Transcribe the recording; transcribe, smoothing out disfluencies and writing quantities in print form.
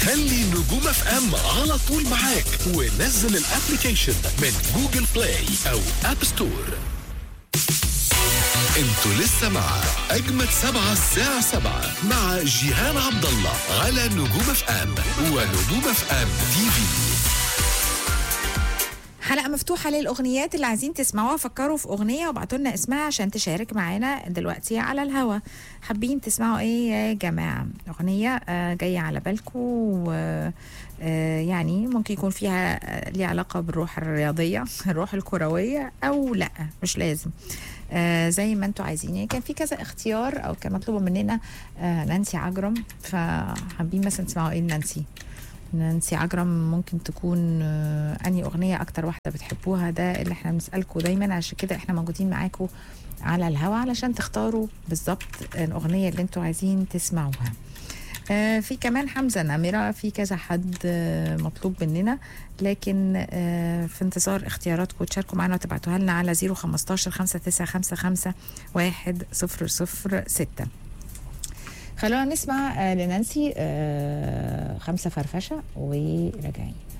خلي نجوم اف ام على طول معاك، ونزل الابليكيشن من جوجل بلاي او اب ستور. انتوا لسه مع اجمد 7 الساعة 7 مع جيهان عبد الله على نجوم اف ام ونجوم اف ام تي في. حلقة مفتوحة للأغنيات اللي عايزين تسمعوها. فكروا في أغنية وابعتوا لنا اسمها عشان تشارك معانا دلوقتي على الهوا. حابين تسمعوا ايه يا جماعة؟ أغنية جاية على بالكم، يعني ممكن يكون فيها ليه علاقة بالروح الرياضية الروح الكروية أو لأ، مش لازم، زي ما انتوا عايزين. يعني كان في كذا اختيار أو كان مطلوب مننا نانسي عجرم، فحابين مثلا تسمعوا ايه نانسي عجرم. ممكن تكون أنهي أغنية أكتر واحدة بتحبوها؟ ده اللي احنا بنسألكم دايما، عشان كده احنا موجودين معاكم على الهوا علشان تختاروا بالظبط الأغنية اللي انتوا عايزين تسمعوها. في كمان حمزة نمرة، في كذا حد مطلوب مننا، لكن في انتظار اختياراتكم تشاركوا معنا وتبعتوها لنا على 015 5955 1006. خلونا نسمع لنانسي 5 فرفشة وراجعين.